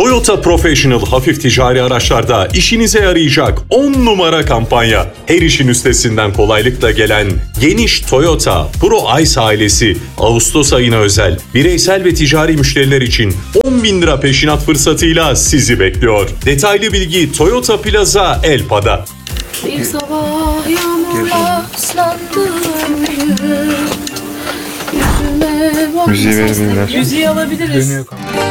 Toyota Professional hafif ticari araçlarda işinize yarayacak 10 numara kampanya. Her işin üstesinden kolaylıkla gelen geniş Toyota Pro Ice ailesi Ağustos ayına özel bireysel ve ticari müşteriler için 10.000 lira peşinat fırsatıyla sizi bekliyor. Detaylı bilgi Toyota Plaza Elpa'da. Bir sabah yağmurla ıslandım yüzüme Müziği verebilirler. Müziği alabiliriz. Dönüyor kanka.